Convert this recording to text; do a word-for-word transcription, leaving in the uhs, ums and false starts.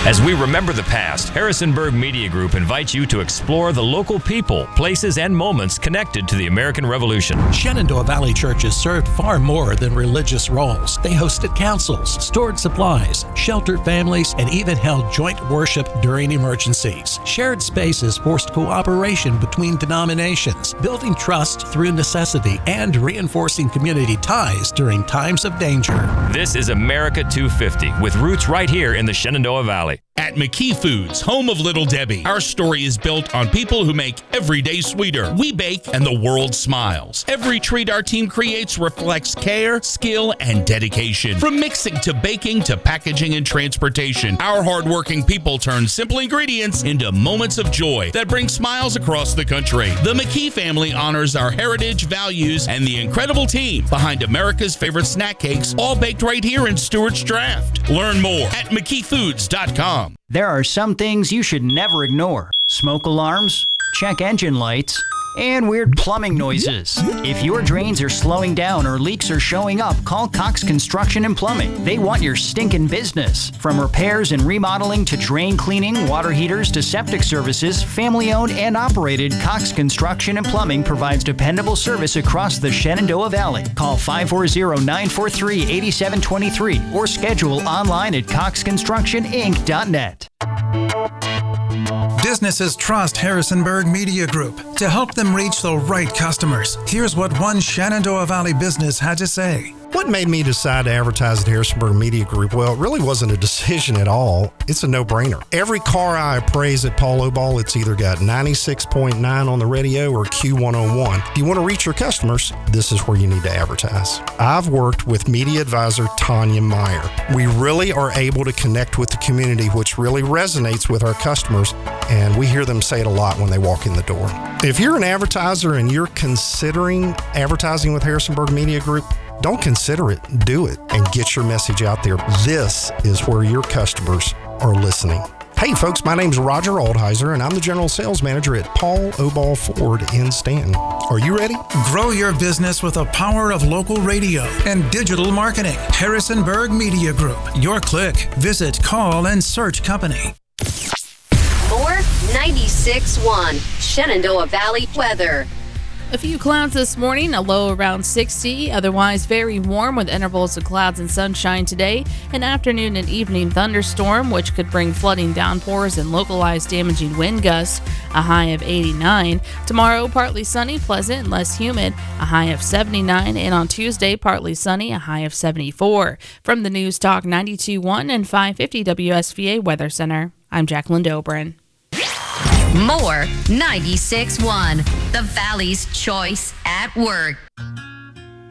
As we remember the past, Harrisonburg Media Group invites you to explore the local people, places, and moments connected to the American Revolution. Shenandoah Valley churches served far more than religious roles. They hosted councils, stored supplies, sheltered families, and even held joint worship during emergencies. Shared spaces forced cooperation between denominations, building trust through necessity, and reinforcing community ties during times of danger. This is America two fifty, with roots right here in the Shenandoah Valley. At McKee Foods, home of Little Debbie, our story is built on people who make every day sweeter. We bake and the world smiles. Every treat our team creates reflects care, skill, and dedication. From mixing to baking to packaging and transportation, our hardworking people turn simple ingredients into moments of joy that bring smiles across the country. The McKee family honors our heritage, values, and the incredible team behind America's favorite snack cakes, all baked right here in Stewart's Draft. Learn more at mckee foods dot com. There are some things you should never ignore. Smoke alarms, check engine lights, and weird plumbing noises. If your drains are slowing down or leaks are showing up, call Cox Construction and Plumbing. They want your stinking business. From repairs and remodeling to drain cleaning, water heaters to septic services, family-owned and operated, Cox Construction and Plumbing provides dependable service across the Shenandoah Valley. Call five four zero, nine four three, eight seven two three or schedule online at cox construction inc dot net. Businesses trust Harrisonburg Media Group to help them reach the right customers. Here's what one Shenandoah Valley business had to say. What made me decide to advertise at Harrisonburg Media Group? Well, it really wasn't a decision at all. It's a no-brainer. Every car I appraise at Paul Obal, it's either got ninety-six point nine on the radio or Q one oh one. If you want to reach your customers, this is where you need to advertise. I've worked with media advisor Tanya Meyer. We really are able to connect with the community, which really resonates with our customers, and we hear them say it a lot when they walk in the door. If you're an advertiser and you're considering advertising with Harrisonburg Media Group, don't consider it, do it, and get your message out there. This is where your customers are listening. Hey folks, my name's Roger Aldheiser, and I'm the General Sales Manager at Paul Obal Ford in Stanton. Are you ready? Grow your business with the power of local radio and digital marketing. Harrisonburg Media Group. Your click. Visit, call, and search company. More ninety-six point one Shenandoah Valley weather. A few clouds this morning, a low around sixty, otherwise very warm with intervals of clouds and sunshine today. An afternoon and evening thunderstorm, which could bring flooding downpours and localized damaging wind gusts, a high of eighty-nine. Tomorrow, partly sunny, pleasant, and less humid, a high of seventy-nine. And on Tuesday, partly sunny, a high of seventy-four. From the News Talk ninety-two point one and five fifty W S V A Weather Center, I'm Jacqueline Dobrin. More ninety-six point one, the Valley's choice at work.